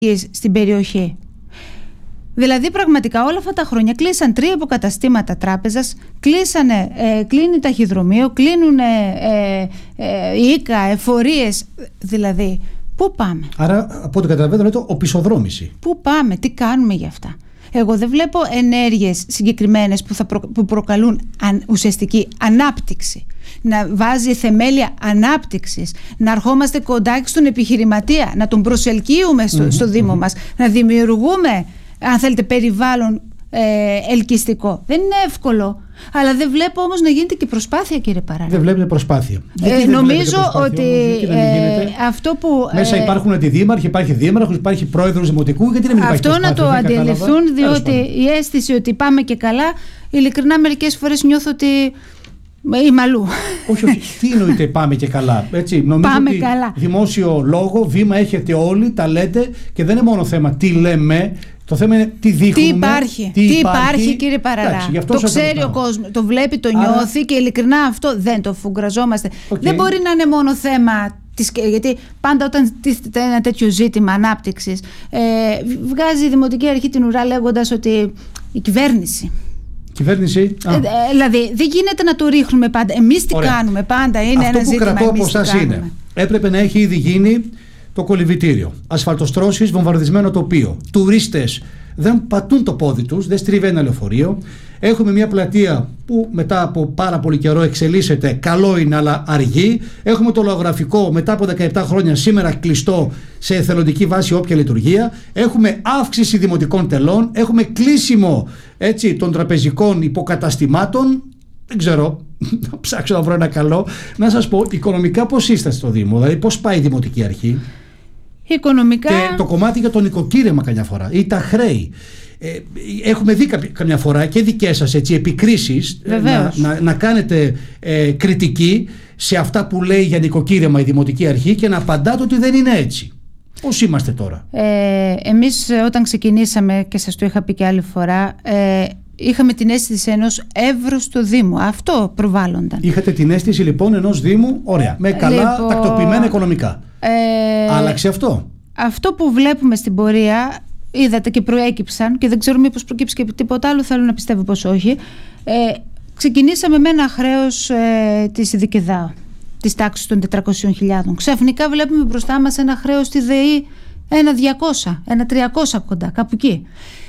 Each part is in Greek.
στην περιοχή. Δηλαδή πραγματικά όλα αυτά τα χρόνια κλείσαν 3 υποκαταστήματα τράπεζας, κλείνει ταχυδρομείο, κλείνουν οίκα, εφορίες. Δηλαδή πού πάμε? Άρα από ό,τι καταλαβαίνω λέτε οπισθοδρόμηση. Πού πάμε, τι κάνουμε γι' αυτά? Εγώ δεν βλέπω ενέργειες συγκεκριμένες που προκαλούν ουσιαστική ανάπτυξη. Να βάζει θεμέλια ανάπτυξης, να ερχόμαστε κοντά στον επιχειρηματία, να τον προσελκύουμε στο Δήμο μας, να δημιουργούμε, αν θέλετε, περιβάλλον ελκυστικό. Δεν είναι εύκολο, αλλά δεν βλέπω όμως να γίνεται και προσπάθεια, κύριε Παράνα. Δεν βλέπετε προσπάθεια. Νομίζω ότι αυτό που... Μέσα υπάρχουν αντιδήμαρχοι, υπάρχει δήμαρχος, υπάρχει πρόεδρος δημοτικού, γιατί να μην υπάρχει προσπάθεια? Αυτό να το αντιληφθούν, διότι η αίσθηση ότι πάμε και καλά, ειλικρινά μερικές φορές νιώθω ότι είμαι αλλού. Όχι, τι εννοείται πάμε και καλά? Έτσι, νομίζω πάμε ότι καλά. Δημόσιο λόγο, βήμα έχετε όλοι, τα λέτε, και δεν είναι μόνο θέμα τι λέμε. Το θέμα είναι τι δείχνουμε. Τι υπάρχει, κύριε Παραρά. Το ξέρει ο κόσμος, το βλέπει, το νιώθει, και ειλικρινά αυτό δεν το φουγκραζόμαστε. Δεν μπορεί να είναι μόνο θέμα γιατί πάντα όταν τίθεται ένα τέτοιο ζήτημα ανάπτυξης, βγάζει η Δημοτική Αρχή την ουρά λέγοντας ότι η κυβέρνηση. Δηλαδή δεν γίνεται να το ρίχνουμε πάντα. Εμείς τι κάνουμε πάντα? Είναι αυτό ένα ζήτημα. Αυτό που κρατώ από εσάς είναι, έπρεπε να έχει ήδη γίνει το κολυβητήριο, ασφαλτοστρώσεις, βομβαρδισμένο τοπίο. Τουρίστες δεν πατούν το πόδι τους, δεν στρίβει ένα λεωφορείο. Έχουμε μια πλατεία που μετά από πάρα πολύ καιρό εξελίσσεται, καλό είναι αλλά αργεί. Έχουμε το λογογραφικό μετά από 17 χρόνια σήμερα κλειστό σε εθελοντική βάση όποια λειτουργία. Έχουμε αύξηση δημοτικών τελών, έχουμε κλείσιμο των τραπεζικών υποκαταστημάτων. Δεν ξέρω, να ψάξω να βρω ένα καλό. Να σας πω, οικονομικά πώς είστε στο Δήμο, δηλαδή πώς πάει η Δημοτική Αρχή? Οικονομικά... Και το κομμάτι για το νοικοκύρεμα καμιά φορά ή τα χρέη. Έχουμε δει καμιά φορά και δικές σας επικρίσεις να κάνετε κριτική σε αυτά που λέει για νοικοκύρεμα η Δημοτική Αρχή και να απαντάτε ότι δεν είναι έτσι. Πώς είμαστε τώρα? Εμείς όταν ξεκινήσαμε, και σας το είχα πει και άλλη φορά, είχαμε την αίσθηση ενός εύρωστου Δήμου. Αυτό προβάλλονταν. Είχατε την αίσθηση λοιπόν ενός Δήμου, ωραία, με καλά τακτοποιημένα οικονομικά. Άλλαξε αυτό? Αυτό που βλέπουμε στην πορεία, είδατε και προέκυψαν, και δεν ξέρω μήπως προκύψει και τίποτα άλλο, θέλω να πιστεύω πως όχι. Ξεκινήσαμε με ένα χρέος της ΔΚΔ, της τάξης των 400.000. Ξαφνικά βλέπουμε μπροστά μας ένα χρέος στη ΔΕΗ, ένα 200, ένα 300 κοντά, κάπου εκεί.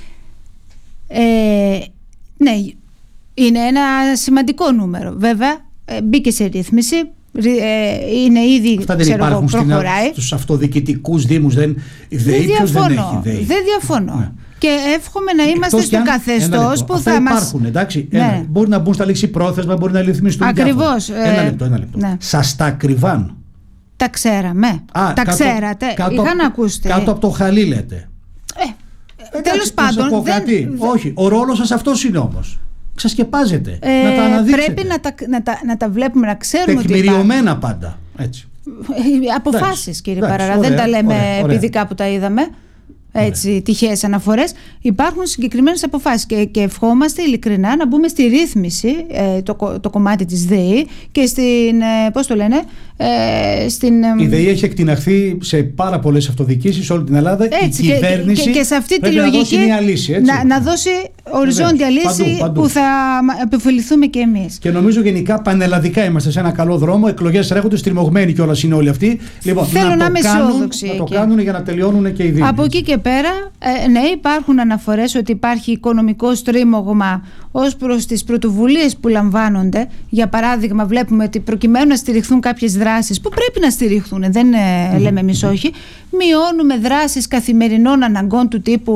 Ναι, είναι ένα σημαντικό νούμερο. Βέβαια, μπήκε σε ρύθμιση. Είναι ήδη, αυτά δεν υπάρχουν προχωράει. Στους αυτοδιοικητικούς δήμους δεν διαφωνώ. Δεν διαφωνώ. Ναι. Και εύχομαι να είμαστε στο καθεστώς που θα μας... Υπάρχουν, εντάξει. Ναι. Μπορεί να μπουν στα ληξιπρόθεσμα, μπορεί να ρυθμιστούν. Ακριβώς. Ένα λεπτό. Ναι. Σας τα κρυβάν? Τα ξέραμε. Τα ξέρατε. Είχαν ακούσει. Κάτω από το χαλί λέτε. Τέλος πάντων. Όχι, ο ρόλος σας αυτός είναι όμως. Ξασκεπάζετε, να τα αναδείξετε. Πρέπει να τα βλέπουμε, να ξέρουμε. Τεκμηριωμένα πάντα. Έτσι. Αποφάσεις, κύριε Παραρά, δεν τα λέμε επειδή κάπου τα είδαμε. Τυχαίες αναφορές. Υπάρχουν συγκεκριμένες αποφάσεις και ευχόμαστε ειλικρινά να μπούμε στη ρύθμιση το κομμάτι της ΔΕΗ και στην, πώς το λένε, η ΔΕΗ έχει εκτιναχθεί σε πάρα πολλές αυτοδιοικήσεις σε όλη την Ελλάδα. Η κυβέρνηση και σε αυτή τη λογική να δώσει μια λύση, να δώσει οριζόντια λύση παντού. Που θα επωφεληθούμε και εμείς. Και νομίζω γενικά πανελλαδικά είμαστε σε ένα καλό δρόμο. Εκλογές έρχονται, στριμωγμένοι κιόλας είναι όλοι αυτοί. Λοιπόν, θέλω να είμαι αισιόδοξη. Να το κάνουν για να τελειώνουν και οι δήμοι. Από εκεί και πέρα, ναι, υπάρχουν αναφορές ότι υπάρχει οικονομικό στρίμωγμα ως προς τις πρωτοβουλίες που λαμβάνονται. Για παράδειγμα, βλέπουμε ότι προκειμένου να στηριχθούν κάποιες δράσεις που πρέπει να στηριχθούν, δεν λέμε εμείς όχι, μειώνουμε δράσεις καθημερινών αναγκών του τύπου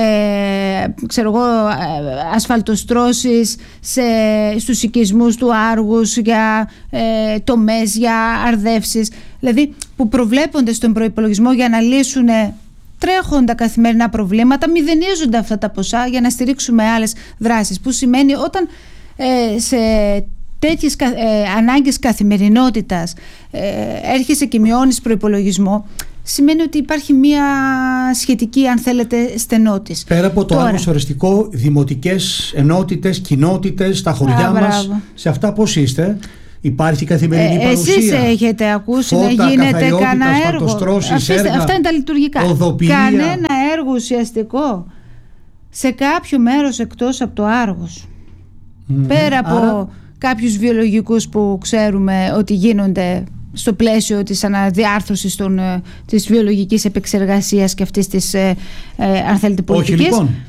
ασφαλτοστρώσεις στους οικισμούς του Άργους, για τομές, για αρδεύσεις, δηλαδή που προβλέπονται στον προϋπολογισμό για να λύσουν τρέχοντα καθημερινά προβλήματα, μηδενίζονται αυτά τα ποσά για να στηρίξουμε άλλες δράσεις, που σημαίνει όταν σε τέτοιες ανάγκες καθημερινότητας έρχεσαι και μειώνεις προϋπολογισμό, σημαίνει ότι υπάρχει μια σχετική, αν θέλετε, στενότης. Πέρα από το Άργος οριστικό, δημοτικές ενότητες, κοινότητες, στα χωριά μας, σε αυτά πώς είστε? Υπάρχει καθημερινή παρουσία. Εσείς έχετε ακούσει φώτα, να γίνεται κανένα έργο? Αυτά είναι τα λειτουργικά. Οδοποιία. Κανένα έργο ουσιαστικό σε κάποιο μέρος εκτός από το Άργος. Πέρα από κάποιους βιολογικούς που ξέρουμε ότι γίνονται στο πλαίσιο της αναδιάρθρωσης της βιολογικής επεξεργασίας και αυτής της αν θέλετε πολιτικής. Όχι λοιπόν.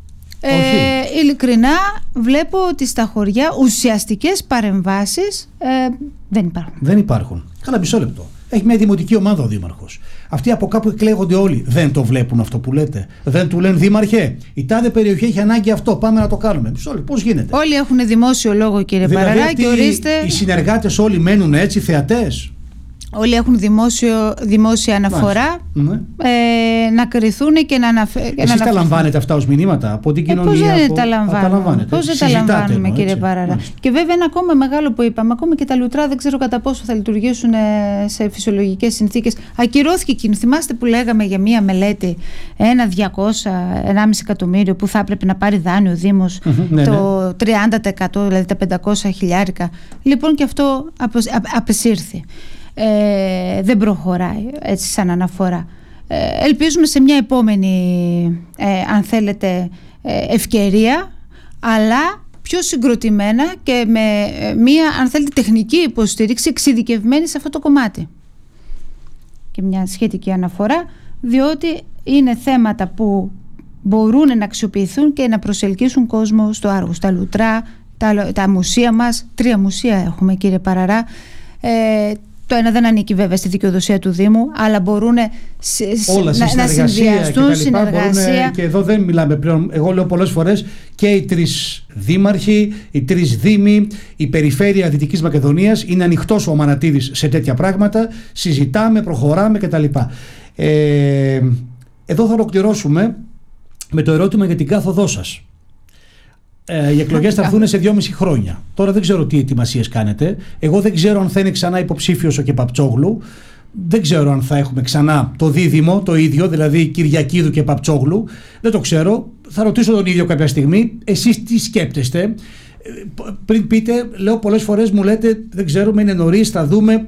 Ειλικρινά βλέπω ότι στα χωριά ουσιαστικές παρεμβάσεις δεν υπάρχουν. Καλά, μισό λεπτό. Έχει μια δημοτική ομάδα ο δήμαρχος. Αυτοί από κάπου εκλέγονται όλοι. Δεν το βλέπουν αυτό που λέτε? Δεν του λένε δήμαρχε, η τάδε περιοχή έχει ανάγκη αυτό, πάμε να το κάνουμε? Μισό λεπτό, πώς γίνεται? Όλοι έχουν δημόσιο λόγο, κύριε Παραρά, και ορίστε. Οι συνεργάτες όλοι μένουν έτσι θεατές? Όλοι έχουν δημόσια αναφορά να κριθούν και να αναφέρουν. Εσείς τα λαμβάνετε αυτά ως μηνύματα από την κοινωνία? Πώς δεν τα λαμβάνουμε, τα λαμβάνουμε, κύριε Παραρά? Και βέβαια ένα ακόμα μεγάλο που είπαμε, ακόμα και τα λουτρά δεν ξέρω κατά πόσο θα λειτουργήσουν σε φυσιολογικές συνθήκες. Ακυρώθηκε εκείνο. Θυμάστε που λέγαμε για μία μελέτη 1.200-1,5 εκατομμύριο που θα έπρεπε να πάρει δάνειο ο Δήμος, το 30%, δηλαδή τα 500 χιλιάρικα. Λοιπόν, και αυτό απεσύρθη. Δεν προχωράει έτσι σαν αναφορά. Ελπίζουμε σε μια επόμενη αν θέλετε ευκαιρία, αλλά πιο συγκροτημένα και με μια αν θέλετε τεχνική υποστήριξη εξειδικευμένη σε αυτό το κομμάτι και μια σχετική αναφορά, διότι είναι θέματα που μπορούν να αξιοποιηθούν και να προσελκύσουν κόσμο στο Άργος. Τα λουτρά, τα μουσεία μας, 3 μουσεία έχουμε, κύριε Παραρά. Το ένα δεν ανήκει βέβαια στη δικαιοδοσία του Δήμου, αλλά μπορούν να συνδυαστούν, συνεργασία. Και εδώ δεν μιλάμε πλέον, εγώ λέω πολλές φορές, και οι 3 δήμαρχοι, οι 3 δήμοι, η περιφέρεια Δυτικής Μακεδονίας, είναι ανοιχτός ο Αμανατίδης σε τέτοια πράγματα, συζητάμε, προχωράμε κτλ. Εδώ θα ολοκληρώσουμε με το ερώτημα για την κάθοδό σας. Οι εκλογές θα έρθουν σε 2,5 χρόνια. Τώρα δεν ξέρω τι ετοιμασίες κάνετε. Εγώ δεν ξέρω αν θα είναι ξανά υποψήφιος ο Κεπαπτσόγλου. Δεν ξέρω αν θα έχουμε ξανά το δίδυμο, το ίδιο, δηλαδή Κυριακίδου και Παπτσόγλου. Δεν το ξέρω. Θα ρωτήσω τον ίδιο κάποια στιγμή. Εσείς τι σκέπτεστε? Πριν πείτε, λέω πολλές φορές, μου λέτε δεν ξέρουμε, είναι νωρίς, θα δούμε.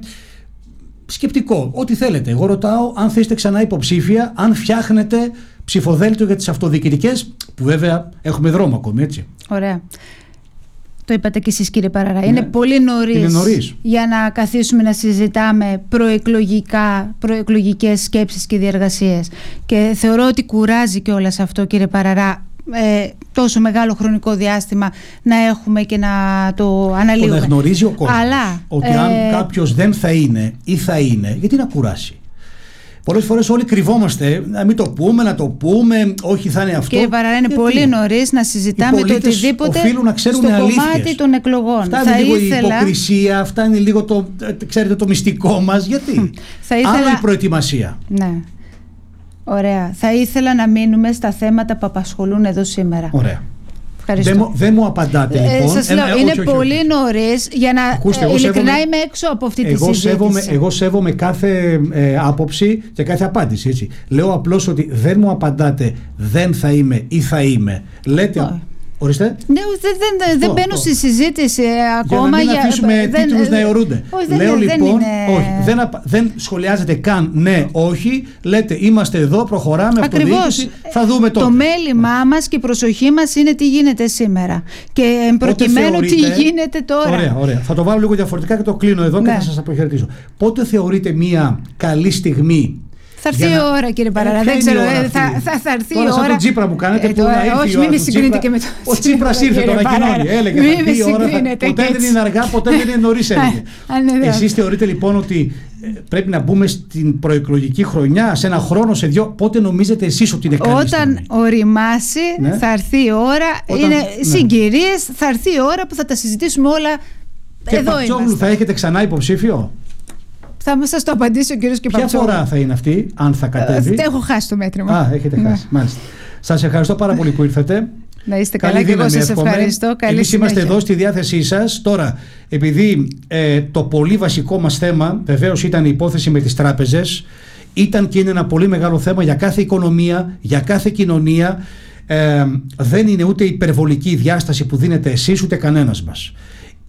Σκεπτικό, ό,τι θέλετε. Εγώ ρωτάω αν θα είστε ξανά υποψήφια, αν φτιάχνετε ψηφοδέλτιο για τις αυτοδιοικητικές, που βέβαια έχουμε δρόμο ακόμη, έτσι. Ωραία. Το είπατε και εσείς, κύριε Παραρά. Είναι πολύ νωρίς για να καθίσουμε να συζητάμε προεκλογικές σκέψεις και διεργασίες. Και θεωρώ ότι κουράζει κιόλας αυτό, κύριε Παραρά, τόσο μεγάλο χρονικό διάστημα να έχουμε και να το αναλύουμε. Να γνωρίζει ο κόσμος ότι αν κάποιος δεν θα είναι ή θα είναι, γιατί να κουράσει? Πολλές φορές όλοι κρυβόμαστε, να μην το πούμε, να το πούμε, όχι θα είναι αυτό. Κύριε Παραρά, είναι πολύ νωρίς να συζητάμε το οτιδήποτε στο κομμάτι των εκλογών. Φτάνει λίγο η υποκρισία, φτάνει λίγο το μυστικό μας. Γιατί? Άλλο η προετοιμασία. Ναι. Ωραία. Θα ήθελα να μείνουμε στα θέματα που απασχολούν εδώ σήμερα. Ωραία. Δεν μου απαντάτε λοιπόν. Σας λέω, είναι πολύ νωρίς για να ειλικρινά είμαι έξω από αυτή τη συζήτηση. Εγώ σέβομαι κάθε άποψη και κάθε απάντηση. Έτσι. Λέω απλώς ότι δεν μου απαντάτε δεν θα είμαι ή θα είμαι. Λέτε. Ορίστε. Ναι, δεν μπαίνω στη συζήτηση ακόμα. Για να μην αφήσουμε τίτλους να αιωρούνται. Λέω λοιπόν, δεν σχολιάζετε καν ναι, όχι. Λέτε είμαστε εδώ, προχωράμε, αυτοδιοίκηση, θα δούμε τότε. Το μέλημά μας και η προσοχή μας είναι τι γίνεται σήμερα. Και προκειμένου τι γίνεται τώρα. Ωραία. Θα το βάλω λίγο διαφορετικά και το κλείνω εδώ και θα σας αποχαιρετήσω. Πότε θεωρείτε μια καλή στιγμή? Θα έρθει η ώρα, κύριε Παραρά. Δεν ξέρω. Θα έρθει η ώρα. Τώρα, σαν τον Τσίπρα που κάνετε, που να ήρθε. Όχι, μην με συγκρίνετε και με τον Τσίπρα. Ο Τσίπρας ήρθε, τον ανακοινώνει. Έλεγε θα η ώρα. Ποτέ δεν είναι αργά, ποτέ δεν είναι νωρίς, έλεγε. Εσείς θεωρείτε λοιπόν ότι πρέπει να μπούμε στην προεκλογική χρονιά, σε ένα χρόνο, σε 2? Πότε νομίζετε εσείς ότι είναι καλή στιγμή? Όταν οριμάσει, θα έρθει η ώρα. Είναι συγκυρίες, θα έρθει η ώρα που θα τα συζητήσουμε όλα. Και Παπτσόγλου θα έχετε ξανά υποψήφιο? Θα σας το απαντήσει ο κύριος Κεπαπτσόγλου. Ποια φορά θα είναι αυτή, αν θα κατέβει? Έχω χάσει το μέτρημα. Έχετε χάσει. Μάλιστα. Σας ευχαριστώ πάρα πολύ που ήρθατε. Να είστε καλά και εγώ σας ευχαριστώ. Εμείς είμαστε εδώ στη διάθεσή σας. Τώρα, επειδή το πολύ βασικό μας θέμα βεβαίως ήταν η υπόθεση με τις τράπεζες, ήταν και είναι ένα πολύ μεγάλο θέμα για κάθε οικονομία, για κάθε κοινωνία. Δεν είναι ούτε υπερβολική η διάσταση που δίνετε εσείς ούτε κανένας μας.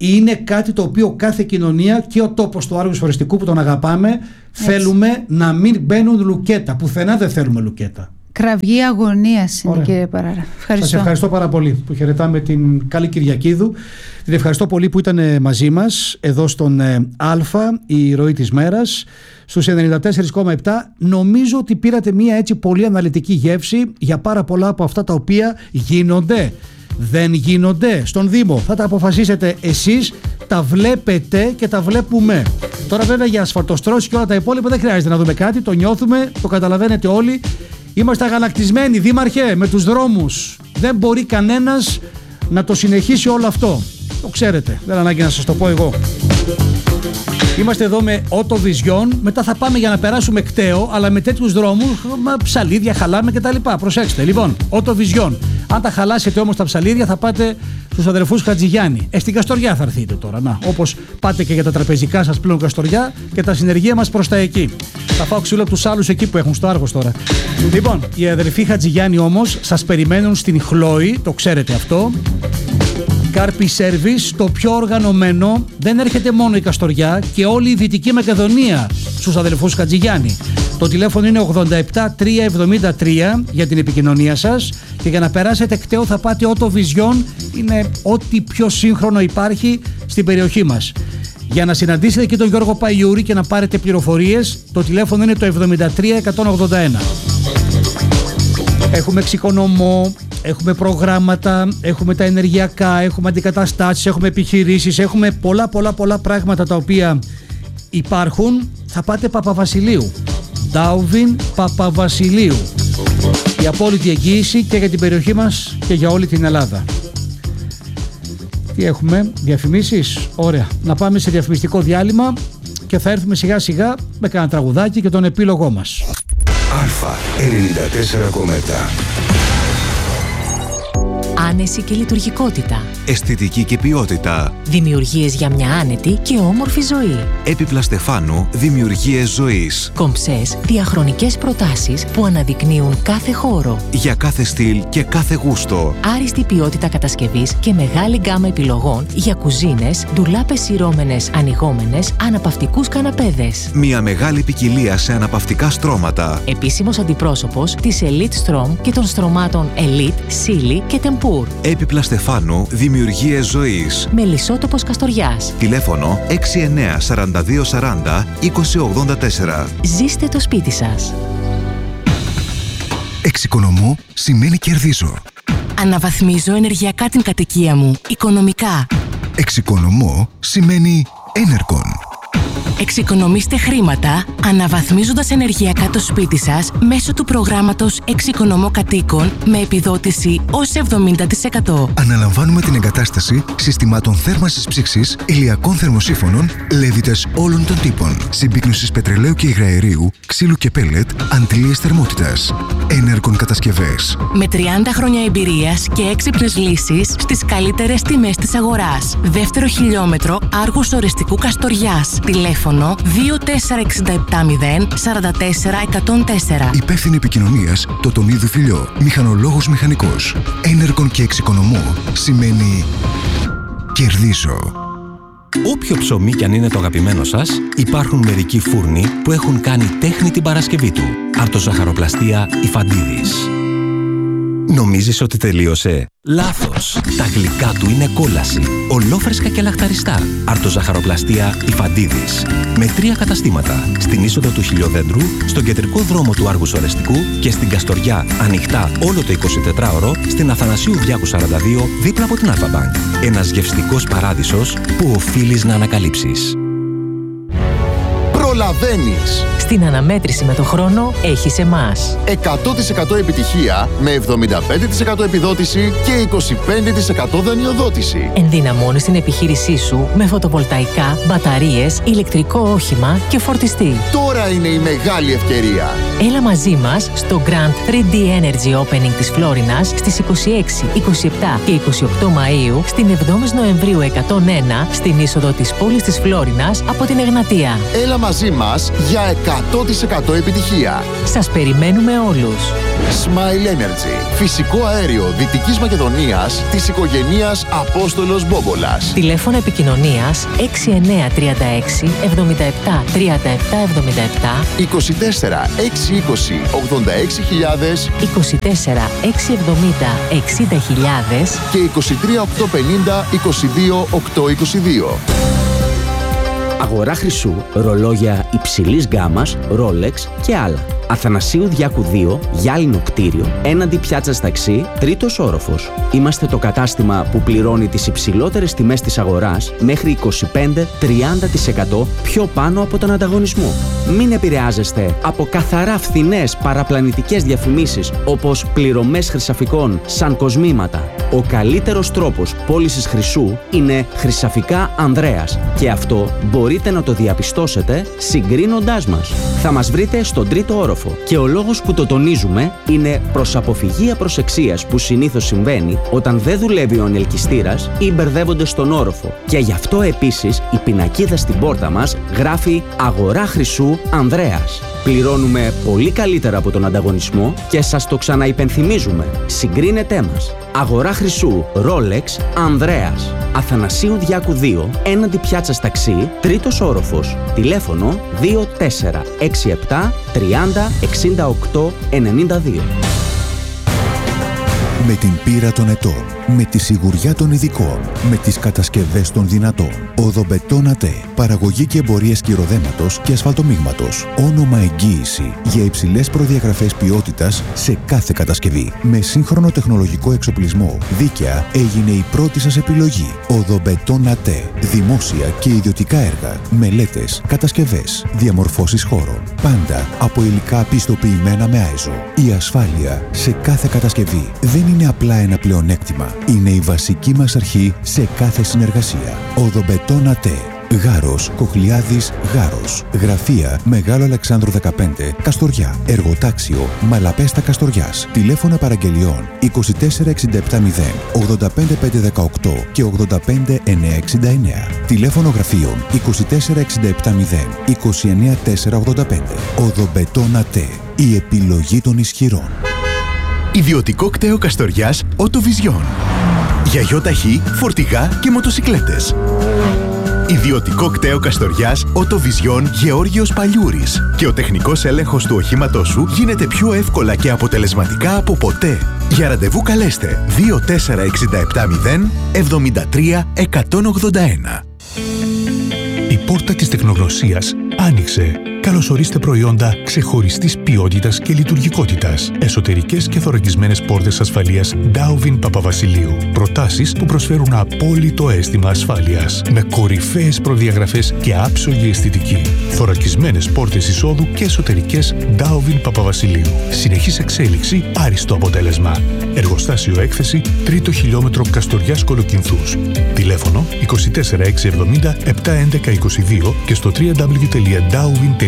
είναι κάτι το οποίο κάθε κοινωνία και ο τόπος του Άργους Φορεστικού που τον αγαπάμε θέλουμε να μην μπαίνουν λουκέτα. Πουθενά δεν θέλουμε λουκέτα. Κραυγή αγωνίας είναι, κύριε Παράρα. Ευχαριστώ. Σας ευχαριστώ πάρα πολύ που χαιρετάμε την καλή Κυριακίδου. Την ευχαριστώ πολύ που ήταν μαζί μας εδώ στον Α, η ροή της μέρας, στους 94,7. Νομίζω ότι πήρατε μια έτσι πολύ αναλυτική γεύση για πάρα πολλά από αυτά τα οποία γίνονται. Δεν γίνονται στον Δήμο. Θα τα αποφασίσετε εσείς, τα βλέπετε και τα βλέπουμε. Τώρα βέβαια για ασφαλτοστρώσεις και όλα τα υπόλοιπα δεν χρειάζεται να δούμε κάτι, το νιώθουμε, το καταλαβαίνετε όλοι. Είμαστε αγανακτισμένοι, Δήμαρχε, με τους δρόμους. Δεν μπορεί κανένας να το συνεχίσει όλο αυτό. Το ξέρετε, δεν ανάγκη να σας το πω εγώ. Είμαστε εδώ με Auto Vision, μετά θα πάμε για να περάσουμε Κταίο, αλλά με τέτοιους δρόμους, ψαλίδια χαλάμε κτλ. Προσέξτε, λοιπόν, Auto Vision. Αν τα χαλάσετε όμως τα ψαλίδια, θα πάτε στους αδερφούς Χατζηγιάννη. Στην Καστοριά θα έρθετε τώρα. Να, όπως πάτε και για τα τραπεζικά σας πλέον Καστοριά και τα συνεργεία μας προς τα εκεί. Θα φάω ξύλο από τους άλλους εκεί που έχουν στο Άργος τώρα. Λοιπόν, οι αδερφοί Χατζηγιάννη όμως σας περιμένουν στην Χλόη, το ξέρετε αυτό. Κάρπι Service, το πιο οργανωμένο, δεν έρχεται μόνο η Καστοριά και όλη η Δυτική Μακεδονία στους αδελφούς Χατζηγιάννη. Το τηλέφωνο είναι 87-373 για την επικοινωνία σας και για να περάσετε Κταίο θα πάτε Auto Vision, είναι ό,τι πιο σύγχρονο υπάρχει στην περιοχή μας. Για να συναντήσετε και τον Γιώργο Παϊούρη και να πάρετε πληροφορίες, το τηλέφωνο είναι το 73-181. Έχουμε εξοικονομώ, έχουμε προγράμματα, έχουμε τα ενεργειακά, έχουμε αντικαταστάσεις, έχουμε επιχειρήσεις, έχουμε πολλά πράγματα τα οποία υπάρχουν. Θα πάτε Παπαβασιλείου, Ντάουβιν Παπαβασιλείου. Η απόλυτη εγγύηση και για την περιοχή μας και για όλη την Ελλάδα. Τι έχουμε, διαφημίσεις? Ωραία, να πάμε σε διαφημιστικό διάλειμμα και θα έρθουμε σιγά σιγά με κάνα τραγουδάκι και τον επίλογό μας. Αλφα 94,7. Άνεση και λειτουργικότητα. Αισθητική και ποιότητα. Δημιουργίες για μια άνετη και όμορφη ζωή. Έπιπλα Στεφάνου, δημιουργίες ζωής. Κομψές, διαχρονικές προτάσεις που αναδεικνύουν κάθε χώρο. Για κάθε στυλ και κάθε γούστο. Άριστη ποιότητα κατασκευής και μεγάλη γκάμα επιλογών για κουζίνες, ντουλάπες σειρώμενες, ανοιγόμενες, αναπαυτικούς καναπέδες. Μια μεγάλη ποικιλία σε αναπαυτικά στρώματα. Επίσημος αντιπρόσωπος της Elite Strom και των στρωμάτων Elite, Silly και Tempur. Έπιπλα Στεφάνου, δημιουργίες ζωής. Μελισσότοπος Καστοριάς. Τηλέφωνο 69 42 40 2084. Ζήστε το σπίτι σας. Εξοικονομώ σημαίνει κερδίζω. Αναβαθμίζω ενεργειακά την κατοικία μου, οικονομικά. Εξοικονομώ σημαίνει Energon. Εξοικονομήστε χρήματα αναβαθμίζοντας ενεργειακά το σπίτι σας μέσω του προγράμματος Εξοικονομώ Κατοίκων με επιδότηση ως 70%. Αναλαμβάνουμε την εγκατάσταση συστημάτων θέρμανσης ψήξης, ηλιακών θερμοσύφωνων, λέβητες όλων των τύπων, συμπίκνωσης πετρελαίου και υγραερίου, ξύλου και πέλετ, αντλίες θερμότητας. Energon κατασκευές. Με 30 χρόνια εμπειρίας και έξυπνες λύσεις στις καλύτερες τιμές της αγοράς. Δεύτερο χιλιόμετρο Άργους Ορεστικού Καστοριάς. Τηλέφωνο 24670 44 104. Υπεύθυνη επικοινωνίας Τοτονίδου Φιλιό. Μηχανολόγος μηχανικός. Energon και εξοικονομώ σημαίνει κερδίζω. Όποιο ψωμί κι αν είναι το αγαπημένο σας, υπάρχουν μερικοί φούρνοι που έχουν κάνει τέχνη την Παρασκευή του. Αρτοζαχαροπλαστεία Ιφαντίδης. Νομίζεις ότι τελείωσε? Λάθος. Τα γλυκά του είναι κόλαση. Ολόφρεσκα και λαχταριστά. Αρτοζαχαροπλαστεία Ιφαντίδης. Με 3 καταστήματα. Στην είσοδο του Χιλιοδέντρου, στον κεντρικό δρόμο του Άργους Ορεστικού και στην Καστοριά ανοιχτά όλο το 24ωρο στην Αθανασίου Διάκου 42 δίπλα από την Αλφα-Μπανκ. Ένας γευστικός παράδεισος που οφείλεις να ανακαλύψεις. Προλαβαίνεις. Στην αναμέτρηση με το χρόνο έχεις εμάς. 100% επιτυχία με 75% επιδότηση και 25% δανειοδότηση. Ενδυναμώνεις την επιχείρησή σου με φωτοβολταϊκά, μπαταρίες, ηλεκτρικό όχημα και φορτιστή. Τώρα είναι η μεγάλη ευκαιρία. Έλα μαζί μας στο Grand 3D Energy Opening της Φλόρινας στις 26, 27 και 28 Μαΐου, στην 7η Νοεμβρίου 101, στην είσοδο της πόλης της Φλόρινας από την Εγνατία. Έλα μαζί μας μας για 100% επιτυχία. Σας περιμένουμε όλους. Smile Energy. Φυσικό αέριο Δυτικής Μακεδονίας της οικογένειας Απόστολος Μπόμπολας. Τηλέφωνο επικοινωνίας 6936 77 37 77, 24 620 86.000 24 670 60.000 και 23 850 22 822. Αγορά χρυσού, ρολόγια υψηλής γκάμας, Rolex και άλλα. Αθανασίου Διάκου 2, γυάλινο κτίριο, έναντι πιάτσας ταξί, τρίτος όροφος. Είμαστε το κατάστημα που πληρώνει τις υψηλότερες τιμές της αγοράς μέχρι 25-30% πιο πάνω από τον ανταγωνισμό. Μην επηρεάζεστε από καθαρά φθηνές παραπλανητικές διαφημίσεις όπως πληρωμές χρυσαφικών σαν κοσμήματα. Ο καλύτερος τρόπος πώλησης χρυσού είναι Χρυσαφικά Ανδρέας και αυτό μπορείτε να το διαπιστώσετε συγκρίνοντάς μας. Θα μας βρείτε στον τρίτο όροφο και ο λόγος που το τονίζουμε είναι προς αποφυγή απροσεξίας που συνήθως συμβαίνει όταν δεν δουλεύει ο ανελκυστήρας ή μπερδεύονται στον όροφο. Και γι' αυτό επίσης η πινακίδα στην πόρτα μας γράφει «Αγορά χρυσού Ανδρέας». Πληρώνουμε πολύ καλύτερα από τον ανταγωνισμό και σας το ξαναυπενθυμίζουμε. Συγκρίνετέ μας. Αγορά χρυσού Rolex Ανδρέας. Αθανασίου Διάκου 2, έναντι πιάτσας ταξί, τρίτος όροφος. Τηλέφωνο 2467 30 68 92. Με την πείρα των ετών, με τη σιγουριά των ειδικών, με τις κατασκευές των δυνατών. Οδομπετόν ΑΤΕ. Παραγωγή και εμπορία σκυροδέματος και ασφαλτομίγματος. Όνομα εγγύηση για υψηλές προδιαγραφές ποιότητας σε κάθε κατασκευή. Με σύγχρονο τεχνολογικό εξοπλισμό, δίκαια έγινε η πρώτη σας επιλογή. Οδομπετόν ΑΤΕ. Δημόσια και ιδιωτικά έργα, μελέτες, κατασκευές, διαμορφώσεις χώρων. Πάντα από υλικά πιστοποιημένα με ISO. Η ασφάλεια σε κάθε κατασκευή δεν είναι απλά ένα πλεονέκτημα. Είναι η βασική μας αρχή σε κάθε συνεργασία. Οδομπετόν ΑΤΕ. Γάρος, Κοχλιάδης, Γάρος. Γραφεία Μεγάλο Αλεξάνδρου 15, Καστοριά. Εργοτάξιο Μαλαπέστα Καστοριάς. Τηλέφωνα παραγγελιών 24670 85518 και 85969. Τηλέφωνο γραφείων 24670 29485. Οδομπετόν ΑΤΕ. Η επιλογή των ισχυρών. Ιδιωτικό κτέο Καστοριάς Οτοβιζιόν. Για γιοταχή, φορτηγά και μοτοσικλέτες. Ιδιωτικό κτέο Καστοριάς Οτοβιζιόν Γεώργιος Παλιούρης. Και ο τεχνικός έλεγχος του οχήματός σου γίνεται πιο εύκολα και αποτελεσματικά από ποτέ. Για ραντεβού καλέστε 24670 73 181. Η πόρτα της τεχνογνωσίας άνοιξε. Καλωσορίστε προϊόντα ξεχωριστής ποιότητας και λειτουργικότητας. Εσωτερικές και θωρακισμένες πόρτες ασφαλείας Dowvin Παπαβασιλείου. Προτάσεις που προσφέρουν απόλυτο αίσθημα ασφάλειας. Με κορυφαίες προδιαγραφές και άψογη αισθητική. Θωρακισμένες πόρτες εισόδου και εσωτερικές Dowvin Παπαβασιλείου. Συνεχής εξέλιξη, άριστο αποτέλεσμα. Εργοστάσιο έκθεση, 3ο χιλιόμετρο Καστοριάς Κολοκυνθούς. Τηλέφωνο 24670 711 22 και στο www.dowvin.gr.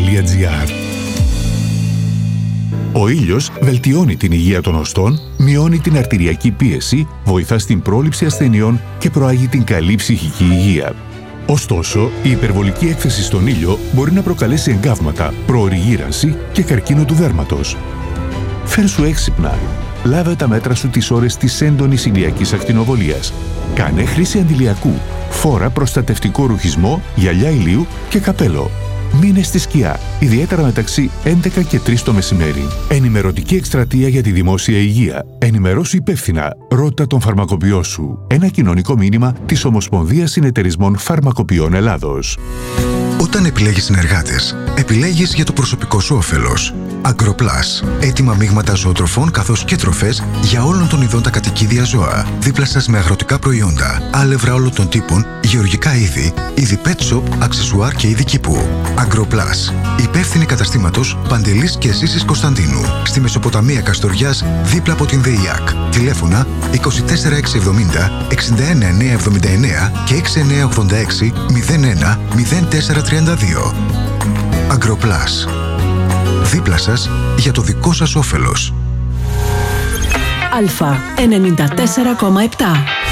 Ο ήλιος βελτιώνει την υγεία των οστών, μειώνει την αρτηριακή πίεση, βοηθά στην πρόληψη ασθενειών και προάγει την καλή ψυχική υγεία. Ωστόσο, η υπερβολική έκθεση στον ήλιο μπορεί να προκαλέσει εγκάβματα, προωρή γύρανση και καρκίνο του δέρματος. Φέρσου έξυπνα. Λάβε τα μέτρα σου τις ώρες της έντονης ηλιακής ακτινοβολίας. Κάνε χρήση αντιλιακού. Φόρα προστατευτικό ρουχισμό, γυαλιά ηλίου και καπέλο. Μείνε στη σκιά, ιδιαίτερα μεταξύ 11 και 3 το μεσημέρι. Ενημερωτική εκστρατεία για τη δημόσια υγεία. Ενημερώσου υπεύθυνα. Ρώτα τον φαρμακοποιό σου. Ένα κοινωνικό μήνυμα της Ομοσπονδίας Συνεταιρισμών Φαρμακοποιών Ελλάδος. Όταν επιλέγεις συνεργάτες, επιλέγεις για το προσωπικό σου όφελος. Agroplus. Έτοιμα μείγματα ζωοτροφών καθώς και τροφές για όλων των ειδών τα κατοικίδια ζώα. Δίπλα σας με αγροτικά προϊόντα, άλευρα όλων των τύπων, γεωργικά είδη, είδη pet shop, αξεσουάρ και είδη κήπου. Agroplus. Υπεύθυνη καταστήματος Παντελής και Ζήσης Κωνσταντίνου. Στη Μεσοποταμία Καστοριάς, δίπλα από την ΔΕΙΑΚ. Τηλέφωνα 24670 61979 και 6986 01 0432. Agroplus. Δίπλα σας για το δικό σας όφελος. Α 94,7.